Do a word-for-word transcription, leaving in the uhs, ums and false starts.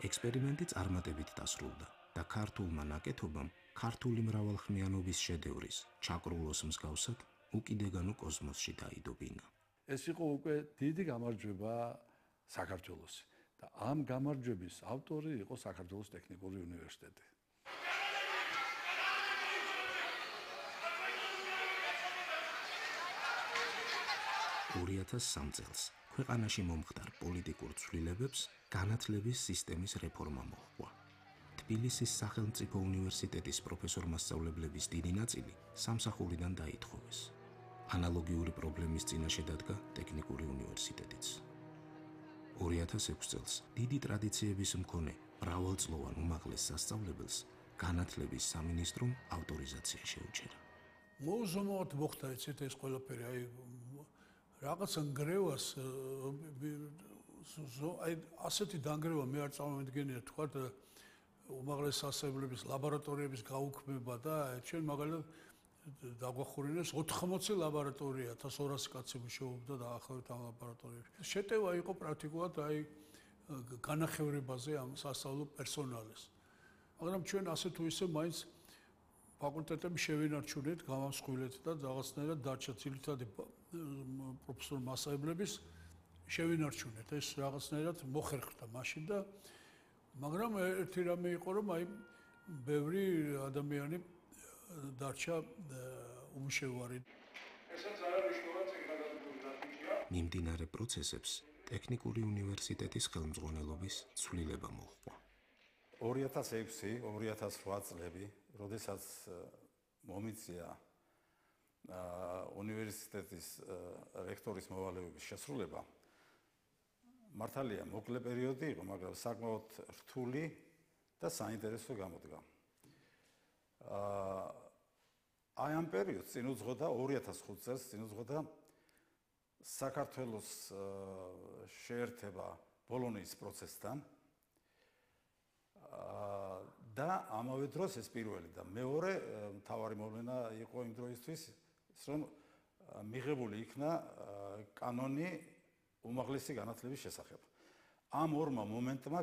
ექსპერიმენტი წარმატებით დასრულდა და ქართულმა ნაკეთობამ ქართული მრავალხმიანობის შედევრის ჩაკრულოს მსგავსად უკიდეგანო კოსმოსში დაიდობინა. ეს იყო უკვე დიდი გამარჯვება საქართველოს და ამ გამარჯვების ავტორი იყო საქართველოს ტექნიკური უნივერსიტეტი. ორი ათას სამ წელს ქვეყანაში მომხდარ პოლიტიკურ ცვლილებებს განათლების სისტემის რეფორმა მოჰყვა. თბილისის სახელმწიფო უნივერსიტეტის პროფესორ-მასწავლებლების დიდი ნაწილი სამსახურიდან დაითხოვეს. ანალოგიური პრობლემის წინაშე დადგა ტექნიკური უნივერსიტეტიც. ორი ათას ექვსი წელს დიდი ტრადიციების მქონე მრავალწლოვან უმაღლეს სასწავლებელს განათლების სამინისტრომ ავტორიზაცია შეუჩერა. მოუზომოდ მოხდა ეცეთ ეს ყველაფერი, აი რაღაცა ნგრევას აი ასეთი დანგრევა მე არ წარმოვიდგენია თქვა უმაღლეს სასწავლებლების ლაბორატორიების გაუქმება და ჩვენ მაგალითად დაგვახურინეს ოთხმოცი ლაბორატორია ათას ორასი კაცი მუშაობდა დაახლოებით ამ ლაბორატორიებში. შეტევა იყო პრაქტიკულად აი განახევრებაზე ამ სასწავლო პერსონალის. მაგრამ ჩვენ ასე თუ ისე მაინც ფაკულტეტები შევინარჩუნეთ, გამავსხვილეთ და რაღაცნაირად დარჩა ძირითადი პროფესორ-მასწავლებლების შევინარჩუნეთ. ეს რაღაცნაირად მოხერხდა მაშინ და მაგრამ ერთი რამე იყო რომ აი ბევრი ადამიანი დარჩა უმშევარი. ესაც არამშრომლად ეგრადატული დაფიჭია. მიმდინარე პროცესებს ტექნიკური უნივერსიტეტის ხელმძღვანელობის ცვლილება მოჰყვა. ორი ათას ექვსი ორი ათას რვა წლები, როდესაც მომიწია უნივერსიტეტის რექტორის მოვალეობის შესრულება, მართალია მოკლე პერიოდი იყო, მაგრამ საკმაოდ რთული და საინტერესო გამოდგა. აი ამ პერიოდს წინ უძღოდა ორი ათას ხუთი წელს წინ უძღოდა საქართველოს შეერთება ბოლონიის პროცესთან და ამავე დროს ეს პირველი და მეორე მთავარი მოვლენა იყო იმ დროისთვის, რომ მიღებული იქნა კანონი უმაღლესი განათლების შესახებ. ამ ორმა მომენტმა